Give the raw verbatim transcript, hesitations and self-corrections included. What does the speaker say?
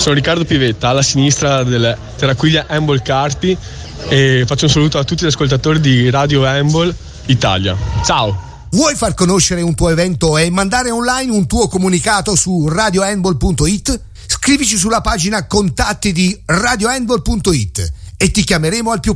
Sono Riccardo Pivetta, alla sinistra del Terraquiglia Handball Carpi, e faccio un saluto a tutti gli ascoltatori di Radio Handball Italia. Ciao! Vuoi far conoscere un tuo evento e mandare online un tuo comunicato su radio handball punto it? Scrivici sulla pagina contatti di radio handball punto it e ti chiameremo al più